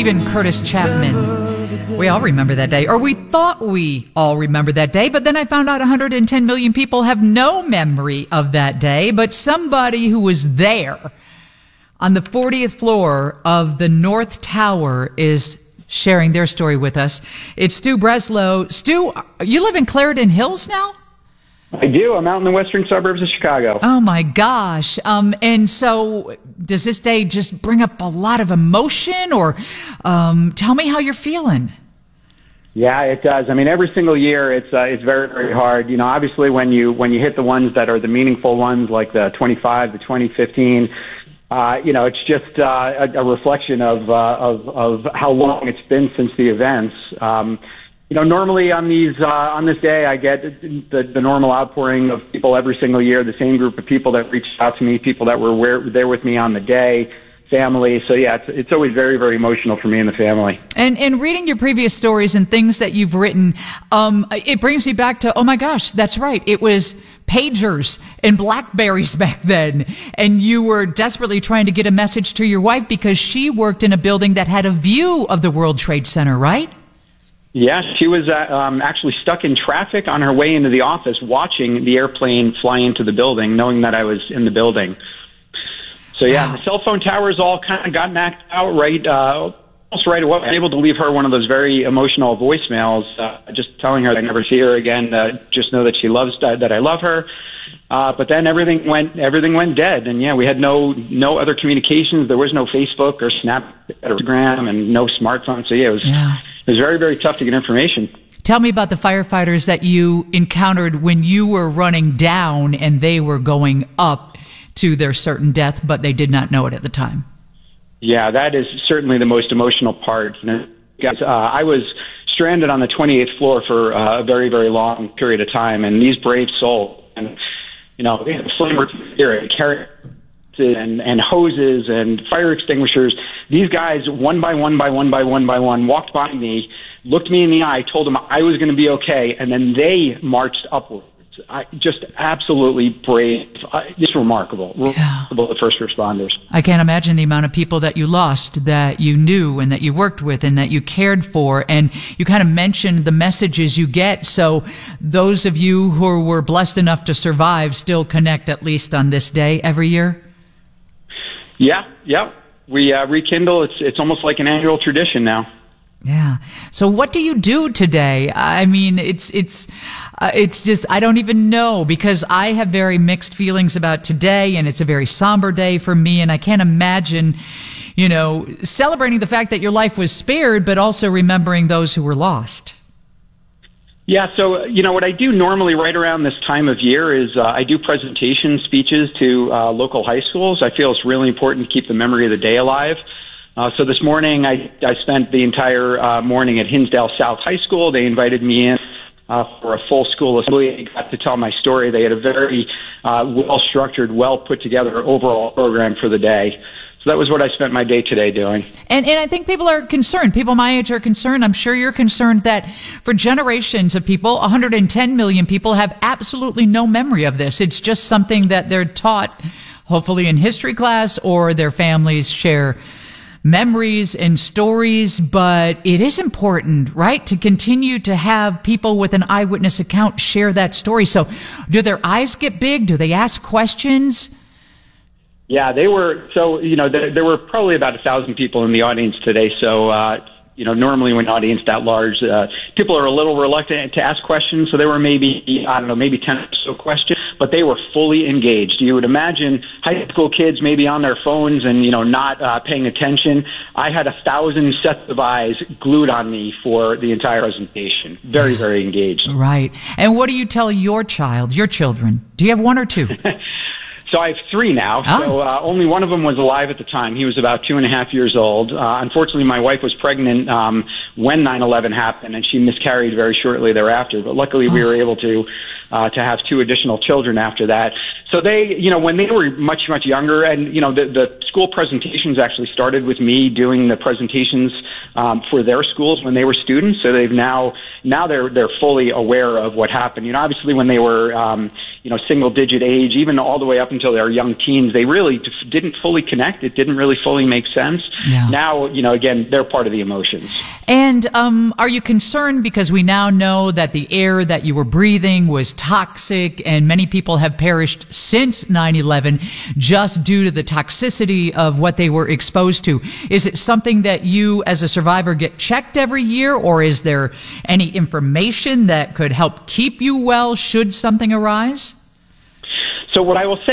Stephen Curtis Chapman. We all remember that day, or we thought we all remember that day, but then I found out 110 million people have no memory of that day, but somebody who was there on the 40th floor of the North Tower is sharing their story with us. It's Stu Breslow. Stu, you live in Clarendon Hills now? I do. I'm out in the western suburbs of Chicago. Oh, my gosh. And so does this day just bring up a lot of emotion, or tell me how you're feeling? Yeah, it does. I mean, every single year it's very, very hard. You know, obviously when you hit the ones that are the meaningful ones, like the 25, the 2015, you know, it's just a reflection of how long it's been since the events. You know, normally on this day, I get the normal outpouring of people every single year, the same group of people that reached out to me, people that were there with me on the day, family. So yeah, it's always very, very emotional for me and the family. And reading your previous stories and things that you've written, it brings me back to, oh my gosh, that's right. It was pagers and BlackBerrys back then. And you were desperately trying to get a message to your wife because she worked in a building that had a view of the World Trade Center, right? Yeah, she was actually stuck in traffic on her way into the office, watching the airplane fly into the building, knowing that I was in the building. So yeah, wow. The cell phone towers all kind of got knocked out almost right away. I was able to leave her one of those very emotional voicemails, just telling her I'd never see her again. Just know that she loves that I love her. But then everything went dead, and yeah, we had no other communications. There was no Facebook or Snap or Instagram, and no smartphone. So yeah, it was very, very tough to get information. Tell me about the firefighters that you encountered when you were running down and they were going up to their certain death, but they did not know it at the time. Yeah, that is certainly the most emotional part. You know, guys, I was stranded on the 28th floor for a very, very long period of time, and these brave souls, and you know, they had flamer here, carry and hoses and fire extinguishers. These guys, one by one, walked by me, looked me in the eye, told them I was going to be okay, and then they marched upwards. Just absolutely brave. Just remarkable. Remarkable, the first responders. I can't imagine the amount of people that you lost, that you knew and that you worked with and that you cared for. And you kind of mentioned the messages you get. So those of you who were blessed enough to survive still connect, at least on this day, every year? Yeah. We rekindle. It's almost like an annual tradition now. Yeah. So what do you do today? I mean, it's just, I don't even know, because I have very mixed feelings about today, and it's a very somber day for me. And I can't imagine, you know, celebrating the fact that your life was spared, but also remembering those who were lost. Yeah. So, you know, what I do normally right around this time of year is I do presentation speeches to local high schools. I feel it's really important to keep the memory of the day alive. So this morning, I spent the entire morning at Hinsdale South High School. They invited me in for a full school assembly. I got to tell my story. They had a very well-structured, well-put-together overall program for the day. So that was what I spent my day today doing. And I think people are concerned. People my age are concerned. I'm sure you're concerned that for generations of people, 110 million people have absolutely no memory of this. It's just something that they're taught, hopefully in history class, or their families share memories and stories, but it is important, right, to continue to have people with an eyewitness account share that story. So do their eyes get big? Do they ask questions? Yeah, they were. So, you know, there were probably about 1,000 people in the audience today. So, you know, normally when an audience that large, people are a little reluctant to ask questions. So there were maybe 10 or so questions, but they were fully engaged. You would imagine high school kids maybe on their phones and, you know, not paying attention. I had 1,000 sets of eyes glued on me for the entire presentation. Very, very engaged. Right. And what do you tell your children? Do you have one or two? So I have three now. So only one of them was alive at the time. He was about 2.5 years old. Unfortunately, my wife was pregnant when 9/11 happened, and she miscarried very shortly thereafter. But luckily, we were able to have two additional children after that. So they, you know, when they were much, much younger, and, you know, the school presentations actually started with me doing the presentations for their schools when they were students. So they've now they're fully aware of what happened. You know, obviously when they were, you know, single digit age, even all the way up until until they were young teens, they really didn't fully connect. It didn't really fully make sense. Yeah. Now, again, they're part of the emotions. And are you concerned because we now know that the air that you were breathing was toxic and many people have perished since 9/11 just due to the toxicity of what they were exposed to? Is it something that you as a survivor get checked every year, or is there any information that could help keep you well should something arise? So what I will say